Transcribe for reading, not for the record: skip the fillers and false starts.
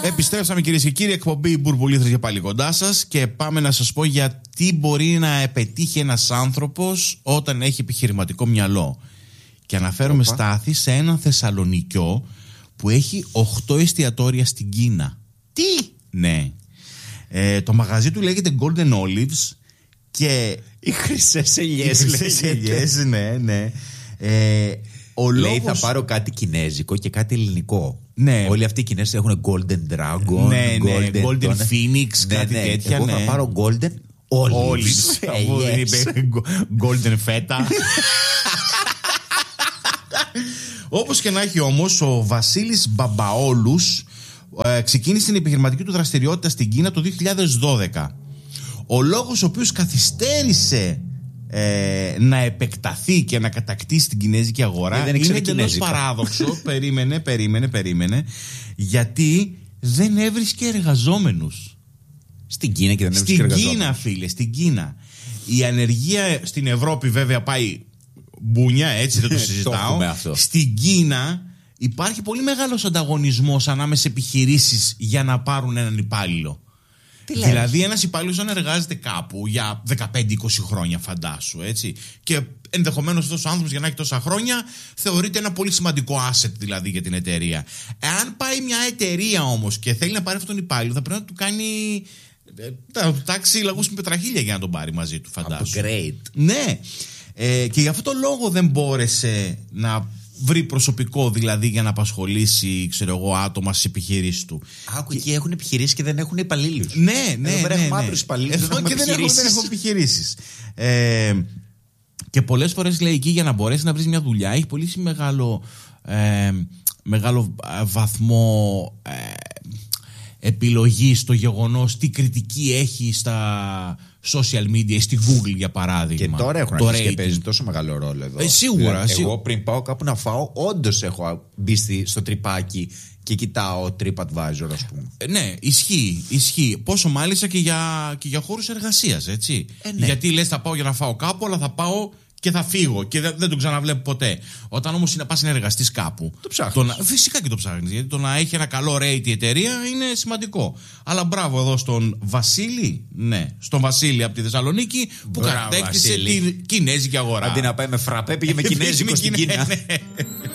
Επιστρέψαμε κυρίες και κύριοι, εκπομπή Μπουρμπουλήθρες για πάλι κοντά σας και πάμε να σας πω για τι μπορεί να πετύχει ένας άνθρωπος όταν έχει επιχειρηματικό μυαλό. Και αναφέρομαι Στάθη σε έναν Θεσσαλονικιό που έχει 8 εστιατόρια στην Κίνα. Τι? Ναι. Το μαγαζί του λέγεται Golden Olives και... Οι χρυσές ελιές. Ναι. Λέει θα πάρω κάτι κινέζικο και κάτι ελληνικό. Ναι. Όλοι αυτοί οι Κινέζοι έχουν Golden Dragon, ναι, Golden Phoenix, κάτι τέτοια. Εγώ θα πάρω Golden Olives. Δεν είπε Golden Feta. Όπως και να έχει όμως, ο Βασίλης Μπαμπαόλους ξεκίνησε την επιχειρηματική του δραστηριότητα στην Κίνα το 2012. Ο λόγος ο οποίος καθυστέρησε να επεκταθεί και να κατακτήσει την κινέζικη αγορά είναι εντελώς παράδοξο. Περίμενε. Γιατί δεν έβρισκε εργαζόμενους. Στην Κίνα και δεν έβρισκε εργαζόμενους. Στην Κίνα, φίλε, στην Κίνα. Η ανεργία στην Ευρώπη βέβαια πάει μπουνιά, έτσι δεν το συζητάω. Στην Κίνα υπάρχει πολύ μεγάλος ανταγωνισμός ανάμεσα σε επιχειρήσεις για να πάρουν έναν υπάλληλο. Δηλαδή ένας υπάλληλος αν εργάζεται κάπου για 15-20 χρόνια, φαντάσου, έτσι, και ενδεχομένως αυτός ο άνθρωπος για να έχει τόσα χρόνια θεωρείται ένα πολύ σημαντικό asset δηλαδή για την εταιρεία. Εάν πάει μια εταιρεία όμως και θέλει να πάρει αυτόν τον υπάλληλο, θα πρέπει να του κάνει... θα του τάξει λαγούς με πετραχίλια για να τον πάρει μαζί του, φαντάσου. Upgrade. Ναι. Και γι' αυτό το λόγο δεν μπόρεσε να βρει προσωπικό, δηλαδή, για να απασχολήσει, ξέρω εγώ, άτομα στις επιχειρήσεις του. Άκου, εκεί έχουν επιχειρήσεις και δεν έχουν υπαλλήλους. Ναι. Έχουμε άπειρους υπαλλήλους. Εδώ και δεν έχουν επιχειρήσεις. Και πολλές φορές, λέει, εκεί για να μπορέσει να βρει μια δουλειά έχει πολύ μεγάλο βαθμό επιλογή στο γεγονός τι κριτική έχει στα social media, στην Google για παράδειγμα. Και τώρα έχουν αρχίσει και παίζει τόσο μεγάλο ρόλο εδώ. Σίγουρα. Εγώ πριν πάω κάπου να φάω, όντως έχω μπει στο τρυπάκι και κοιτάω TripAdvisor, ας πούμε. Ναι, ισχύει. Πόσο μάλιστα και για χώρους εργασίας, έτσι. Ναι. Γιατί λες θα πάω για να φάω κάπου, αλλά θα πάω και θα φύγω και δεν τον ξαναβλέπω ποτέ. Όταν όμως πας να εργαστείς κάπου, το ψάχνεις. Φυσικά και το ψάχνεις, γιατί το να έχει ένα καλό rate η εταιρεία είναι σημαντικό. Αλλά μπράβο εδώ στον Βασίλη, στον Βασίλη από τη Θεσσαλονίκη που κατέκτησε την κινέζικη αγορά. Αντί να πάει με φραπέ, πήγε με κινέζικο στην Κίνα.